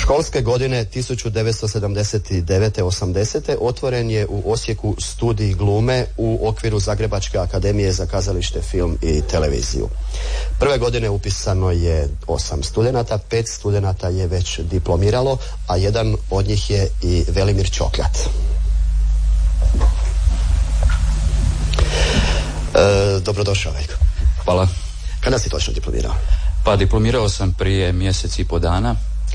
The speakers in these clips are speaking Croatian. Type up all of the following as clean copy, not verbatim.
Školske godine 1979-80. otvoren je u Osijeku studij glume u okviru Zagrebačke akademije za kazalište, film i televiziju. Prve godine upisano je 8 studenata, 5 studenata je već diplomiralo, a jedan od njih je i Velimir Čokljat. Dobrodošao, Veljko. Hvala. Kada si točno diplomirao? Pa diplomirao sam prije mjesec i po dana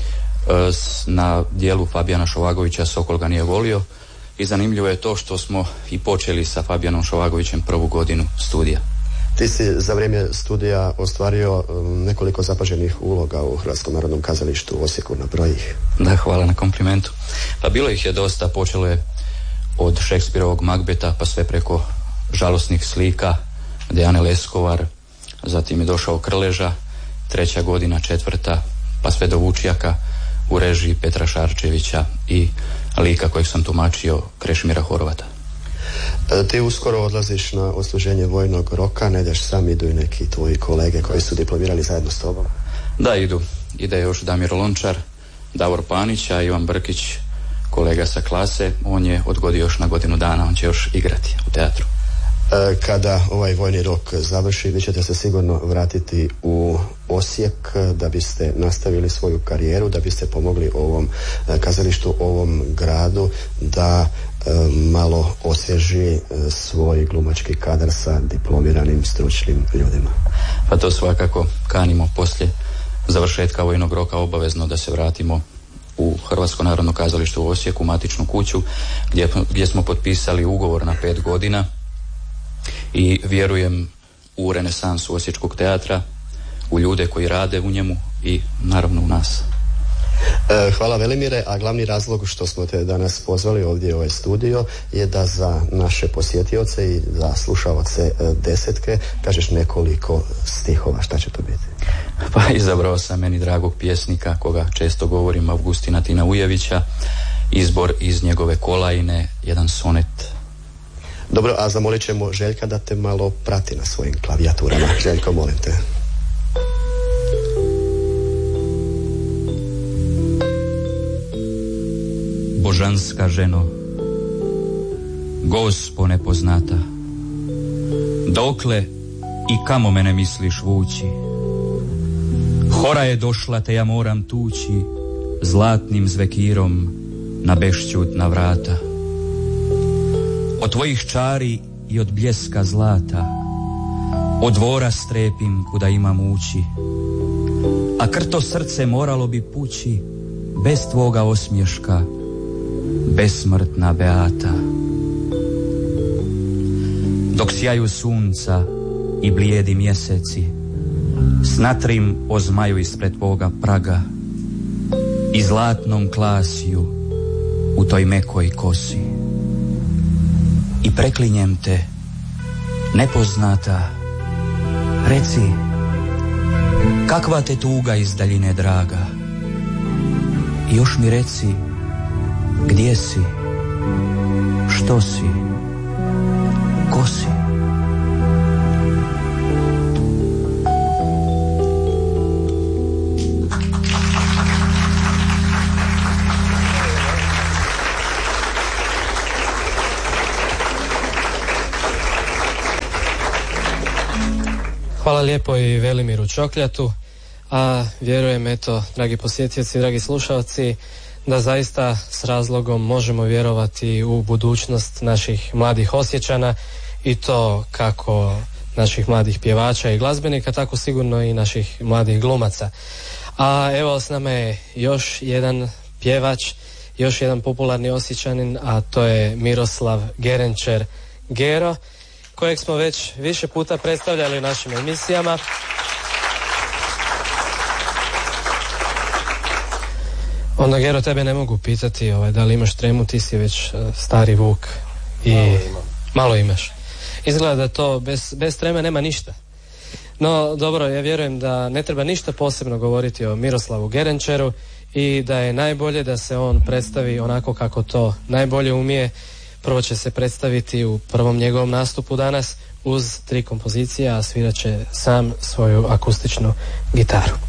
na dijelu Fabijana Šovagovića Sokol ga nije volio, i zanimljivo je to što smo i počeli sa Fabijanom Šovagovićem prvu godinu studija. Ti si za vrijeme studija ostvario nekoliko zapaženih uloga u Hrvatskom narodnom kazalištu u Osijeku, na broj ih. Da, hvala na komplimentu. Pa bilo ih je dosta, počelo je od Šekspirovog Makbeta pa sve preko Žalosnih slika Dejane Leskovar, zatim je došao Krleža, 3. godina, 4. pa sve do Vučjaka u režiji Petra Šarčevića i lika kojeg sam tumačio Krešimira Horvata. Ti uskoro odlaziš na odsluženje vojnog roka, ne ideš sam, idu i neki tvoji kolege koji su diplomirali zajedno s tobom? Da, idu. Ide još Damir Lončar, Davor Panić, a Ivan Brkić, kolega sa klase, on je odgodio još na godinu dana, on će još igrati u teatru. Kada ovaj vojni rok završi, vi ćete se sigurno vratiti u Osijek da biste nastavili svoju karijeru, da biste pomogli ovom kazalištu, ovom gradu da malo osvježi svoj glumački kadar sa diplomiranim stručnim ljudima. Pa to svakako kanimo poslije završetka vojnog roka obavezno da se vratimo u Hrvatsko narodno kazalište u Osijeku, matičnu kuću, gdje smo potpisali ugovor na 5 godina i vjerujem u renesansu osječkog teatra, u ljude koji rade u njemu i naravno u nas. Hvala, Velimire, a glavni razlog što smo te danas pozvali ovdje u ovaj studio je da za naše posjetioce i za slušaoce Desetke kažeš nekoliko stihova. Šta će to biti? Pa izabrao sam meni dragog pjesnika, koga često govorim, Avgustina Tina Ujevića, izbor iz njegove Kolajne, jedan sonet. Dobro, a zamolit ćemo Željka da te malo prati na svojim klavijaturama. Željko, molim te. Božanska ženo, Gospo nepoznata, dokle i kamo mene misliš vući? Hora je došla, te ja moram tući zlatnim zvekirom na bešćutna vrata. Od tvojih čari i od bljeska zlata, od dvora strepim kuda imam ući, a krto srce moralo bi pući bez tvoga osmješka, besmrtna Beata. Dok sjaju sunca i blijedi mjeseci, snatrim o zmaju ispred tvoga praga i zlatnom klasiju u toj mekoj kosi. I preklinjem te, nepoznata, reci, kakva te tuga iz daljine draga? I još mi reci, gdje si, što si, ko si? Hvala lijepo i Velimiru Čokljatu, a vjerujem, eto, dragi posjetioci, dragi slušalci, da zaista s razlogom možemo vjerovati u budućnost naših mladih Osječana, i to kako naših mladih pjevača i glazbenika, tako sigurno i naših mladih glumaca. A evo, s nama je još jedan pjevač, još jedan popularni Osječanin, a to je Miroslav Gerenčer Gero, kojeg smo već više puta predstavljali u našim emisijama. Onda, Gero, tebe ne mogu pitati da li imaš tremu, ti si već stari vuk i malo imaš. Izgleda da to bez treme nema ništa. No dobro, ja vjerujem da ne treba ništa posebno govoriti o Miroslavu Gerenčeru i da je najbolje da se on predstavi onako kako to najbolje umije. Prvo će se predstaviti u prvom njegovom nastupu danas uz 3 kompozicije, a svirat će sam svoju akustičnu gitaru.